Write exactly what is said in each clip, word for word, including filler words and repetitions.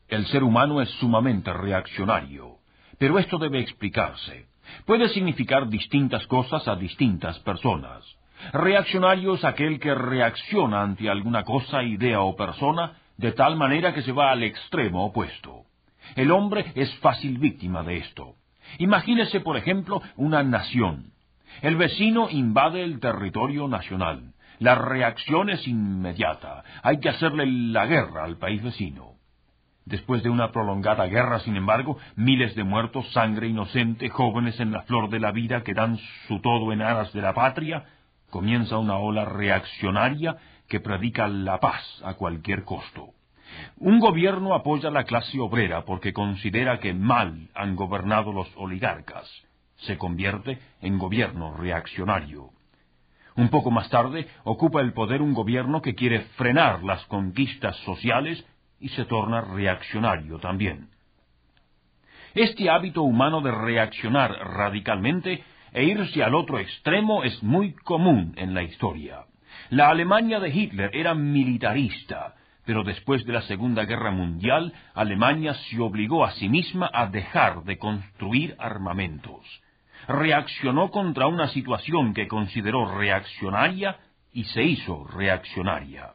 El ser humano es sumamente reaccionario, pero esto debe explicarse. Puede significar distintas cosas a distintas personas. Reaccionario es aquel que reacciona ante alguna cosa, idea o persona de tal manera que se va al extremo opuesto. El hombre es fácil víctima de esto. Imagínese, por ejemplo, una nación. El vecino invade el territorio nacional. La reacción es inmediata. Hay que hacerle la guerra al país vecino. Después de una prolongada guerra, sin embargo, miles de muertos, sangre inocente, jóvenes en la flor de la vida que dan su todo en aras de la patria, comienza una ola reaccionaria que predica la paz a cualquier costo. Un gobierno apoya a la clase obrera porque considera que mal han gobernado los oligarcas. Se convierte en gobierno reaccionario. Un poco más tarde, ocupa el poder un gobierno que quiere frenar las conquistas sociales y se torna reaccionario también. Este hábito humano de reaccionar radicalmente e irse al otro extremo es muy común en la historia. La Alemania de Hitler era militarista, pero después de la Segunda Guerra Mundial, Alemania se obligó a sí misma a dejar de construir armamentos. Reaccionó contra una situación que consideró reaccionaria y se hizo reaccionaria.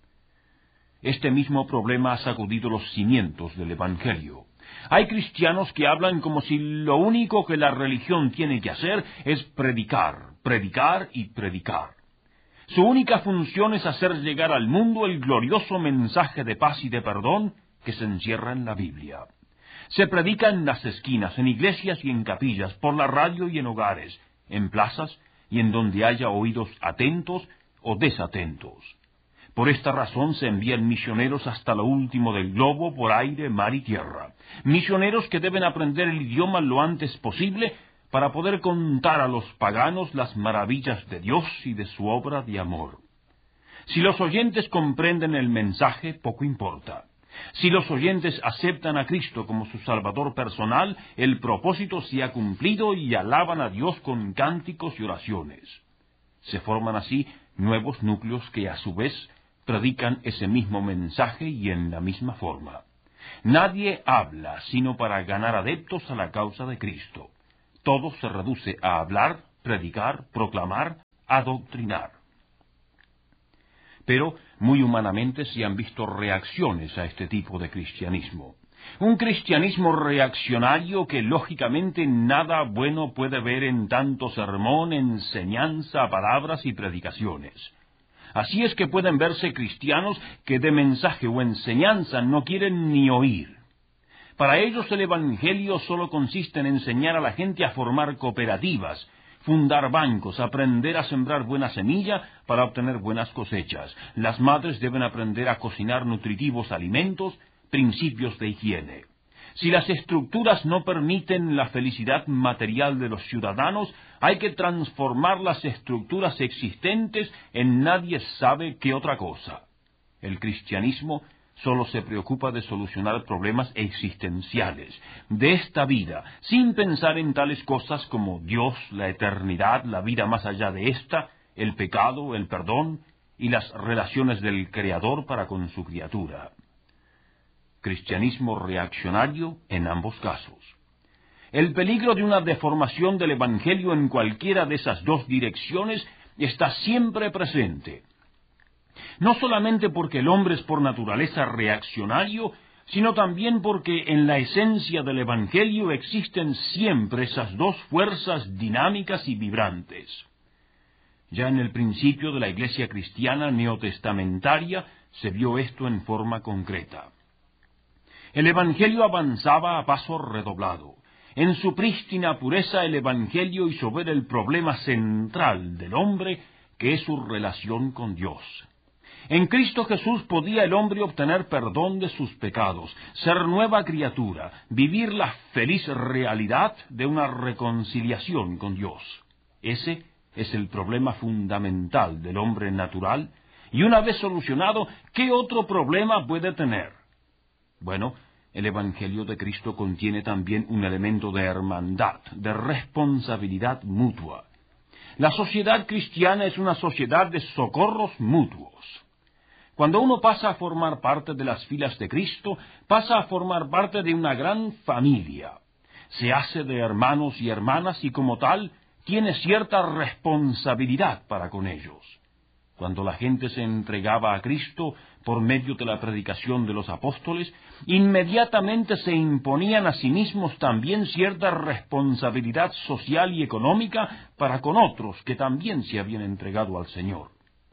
Este mismo problema ha sacudido los cimientos del Evangelio. Hay cristianos que hablan como si lo único que la religión tiene que hacer es predicar, predicar y predicar. Su única función es hacer llegar al mundo el glorioso mensaje de paz y de perdón que se encierra en la Biblia. Se predica en las esquinas, en iglesias y en capillas, por la radio y en hogares, en plazas y en donde haya oídos atentos o desatentos. Por esta razón se envían misioneros hasta lo último del globo por aire, mar y tierra. Misioneros que deben aprender el idioma lo antes posible para poder contar a los paganos las maravillas de Dios y de su obra de amor. Si los oyentes comprenden el mensaje, poco importa. Si los oyentes aceptan a Cristo como su Salvador personal, el propósito se ha cumplido y alaban a Dios con cánticos y oraciones. Se forman así nuevos núcleos que a su vez predican ese mismo mensaje y en la misma forma. Nadie habla sino para ganar adeptos a la causa de Cristo. Todo se reduce a hablar, predicar, proclamar, adoctrinar. Pero, muy humanamente, se han visto reacciones a este tipo de cristianismo. Un cristianismo reaccionario que, lógicamente, nada bueno puede ver en tanto sermón, enseñanza, palabras y predicaciones. Así es que pueden verse cristianos que de mensaje o enseñanza no quieren ni oír. Para ellos el Evangelio solo consiste en enseñar a la gente a formar cooperativas, fundar bancos, aprender a sembrar buena semilla para obtener buenas cosechas. Las madres deben aprender a cocinar nutritivos alimentos, principios de higiene. Si las estructuras no permiten la felicidad material de los ciudadanos, hay que transformar las estructuras existentes en nadie sabe qué otra cosa. El cristianismo solo se preocupa de solucionar problemas existenciales de esta vida, sin pensar en tales cosas como Dios, la eternidad, la vida más allá de esta, el pecado, el perdón y las relaciones del Creador para con su criatura. Cristianismo reaccionario en ambos casos. El peligro de una deformación del Evangelio en cualquiera de esas dos direcciones está siempre presente. No solamente porque el hombre es por naturaleza reaccionario, sino también porque en la esencia del Evangelio existen siempre esas dos fuerzas dinámicas y vibrantes. Ya en el principio de la Iglesia cristiana neotestamentaria se vio esto en forma concreta. El Evangelio avanzaba a paso redoblado. En su prístina pureza el Evangelio hizo ver el problema central del hombre, que es su relación con Dios. En Cristo Jesús podía el hombre obtener perdón de sus pecados, ser nueva criatura, vivir la feliz realidad de una reconciliación con Dios. Ese es el problema fundamental del hombre natural, y una vez solucionado, ¿qué otro problema puede tener? Bueno, el Evangelio de Cristo contiene también un elemento de hermandad, de responsabilidad mutua. La sociedad cristiana es una sociedad de socorros mutuos. Cuando uno pasa a formar parte de las filas de Cristo, pasa a formar parte de una gran familia. Se hace de hermanos y hermanas y como tal tiene cierta responsabilidad para con ellos. Cuando la gente se entregaba a Cristo por medio de la predicación de los apóstoles, inmediatamente se imponían a sí mismos también cierta responsabilidad social y económica para con otros que también se habían entregado al Señor.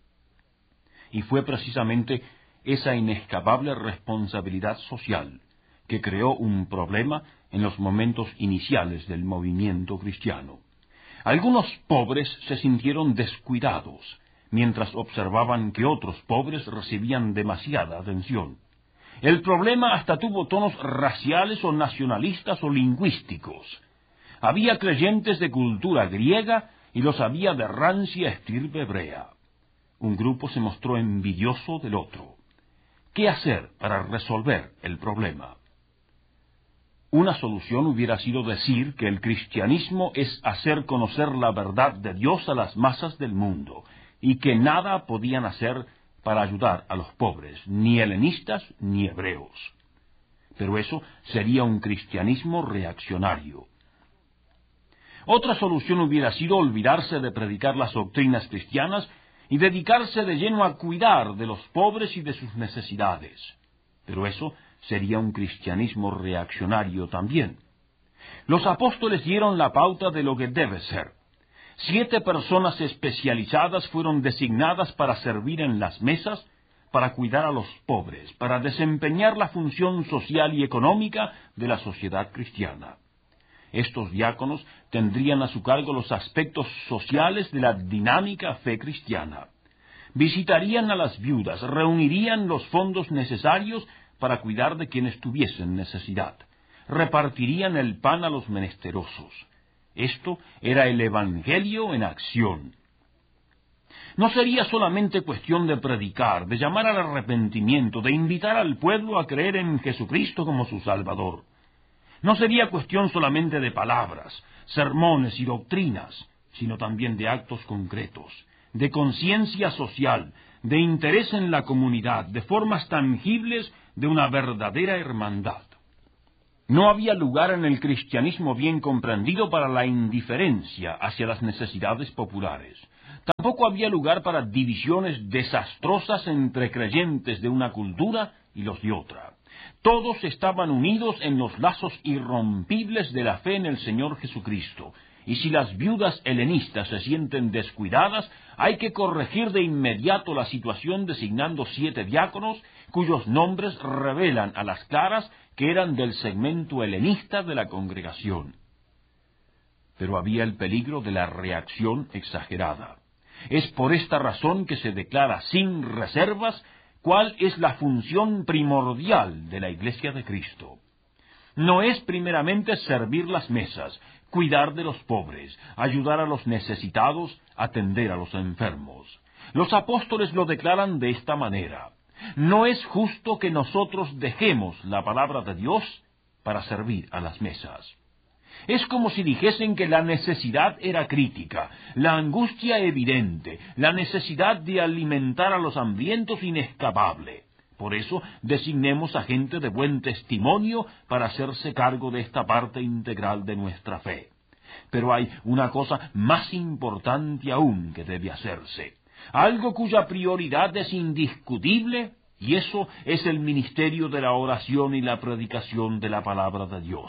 Y fue precisamente esa inescapable responsabilidad social que creó un problema en los momentos iniciales del movimiento cristiano. Algunos pobres se sintieron descuidados, mientras observaban que otros pobres recibían demasiada atención. El problema hasta tuvo tonos raciales o nacionalistas o lingüísticos. Había creyentes de cultura griega y los había de rancia estirpe hebrea. Un grupo se mostró envidioso del otro. ¿Qué hacer para resolver el problema? Una solución hubiera sido decir que el cristianismo es hacer conocer la verdad de Dios a las masas del mundo, y que nada podían hacer para ayudar a los pobres, ni helenistas ni hebreos. Pero eso sería un cristianismo reaccionario. Otra solución hubiera sido olvidarse de predicar las doctrinas cristianas y dedicarse de lleno a cuidar de los pobres y de sus necesidades. Pero eso sería un cristianismo reaccionario también. Los apóstoles dieron la pauta de lo que debe ser. Siete personas especializadas fueron designadas para servir en las mesas, para cuidar a los pobres, para desempeñar la función social y económica de la sociedad cristiana. Estos diáconos tendrían a su cargo los aspectos sociales de la dinámica fe cristiana. Visitarían a las viudas, reunirían los fondos necesarios para cuidar de quienes tuviesen necesidad. Repartirían el pan a los menesterosos. Esto era el Evangelio en acción. No sería solamente cuestión de predicar, de llamar al arrepentimiento, de invitar al pueblo a creer en Jesucristo como su Salvador. No sería cuestión solamente de palabras, sermones y doctrinas, sino también de actos concretos, de conciencia social, de interés en la comunidad, de formas tangibles de una verdadera hermandad. No había lugar en el cristianismo bien comprendido para la indiferencia hacia las necesidades populares. Tampoco había lugar para divisiones desastrosas entre creyentes de una cultura y los de otra. Todos estaban unidos en los lazos irrompibles de la fe en el Señor Jesucristo. Y si las viudas helenistas se sienten descuidadas, hay que corregir de inmediato la situación designando siete diáconos, cuyos nombres revelan a las claras que eran del segmento helenista de la congregación. Pero había el peligro de la reacción exagerada. Es por esta razón que se declara sin reservas cuál es la función primordial de la Iglesia de Cristo. No es primeramente servir las mesas, cuidar de los pobres, ayudar a los necesitados, atender a los enfermos. Los apóstoles lo declaran de esta manera: no es justo que nosotros dejemos la palabra de Dios para servir a las mesas. Es como si dijesen que la necesidad era crítica, la angustia evidente, la necesidad de alimentar a los hambrientos inescapable. Por eso designemos a gente de buen testimonio para hacerse cargo de esta parte integral de nuestra fe. Pero hay una cosa más importante aún que debe hacerse, algo cuya prioridad es indiscutible, y eso es el ministerio de la oración y la predicación de la palabra de Dios.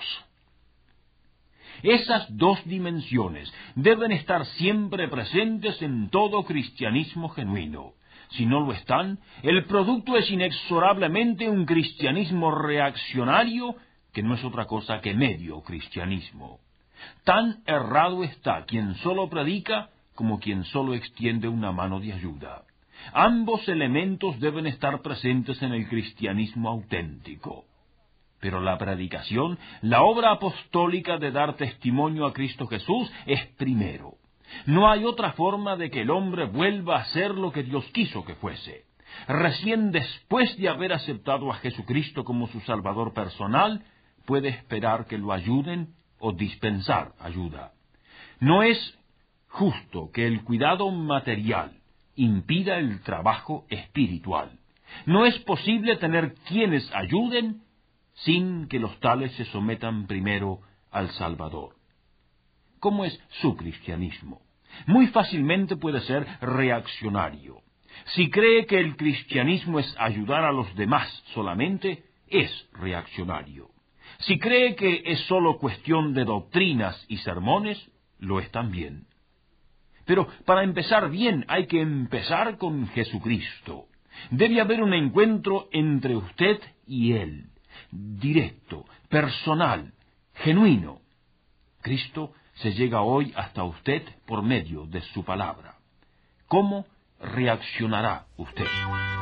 Esas dos dimensiones deben estar siempre presentes en todo cristianismo genuino. Si no lo están, el producto es inexorablemente un cristianismo reaccionario que no es otra cosa que medio cristianismo. Tan errado está quien solo predica como quien solo extiende una mano de ayuda. Ambos elementos deben estar presentes en el cristianismo auténtico. Pero la predicación, la obra apostólica de dar testimonio a Cristo Jesús, es primero. No hay otra forma de que el hombre vuelva a ser lo que Dios quiso que fuese. Recién después de haber aceptado a Jesucristo como su Salvador personal, puede esperar que lo ayuden o dispensar ayuda. No es justo que el cuidado material impida el trabajo espiritual. No es posible tener quienes ayuden sin que los tales se sometan primero al Salvador. ¿Cómo es su cristianismo? Muy fácilmente puede ser reaccionario. Si cree que el cristianismo es ayudar a los demás solamente, es reaccionario. Si cree que es solo cuestión de doctrinas y sermones, lo es también. Pero para empezar bien hay que empezar con Jesucristo. Debe haber un encuentro entre usted y Él, directo, personal, genuino. Cristo se llega hoy hasta usted por medio de su palabra. ¿Cómo reaccionará usted?